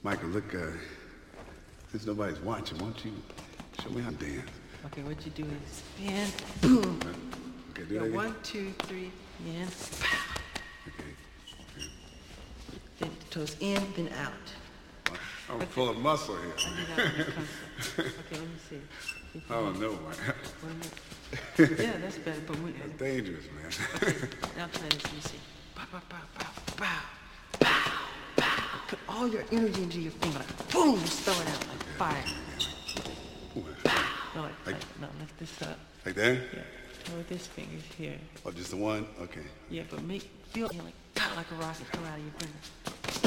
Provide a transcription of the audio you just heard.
Michael, look, since nobody's watching, why don't you show me how to dance? Okay, what you do is spin, boom. Okay, do that again. 1, 2, 3, in, pow. Okay. Then the toes in, then out. I'm full of muscle here. I did that when it comes to- Okay, let me see. Oh, no, man. Yeah, that's better, but we... That's dangerous, man. Okay, now try this, let me see. Pow, pow, pow, pow, pow, pow, pow. Put all your energy into your finger, like, boom, just throw it out like fire. No, no, lift this up. Like that? Yeah, throw this finger here. Oh, just the one? Okay. Yeah, but feel like a rocket come out of your finger.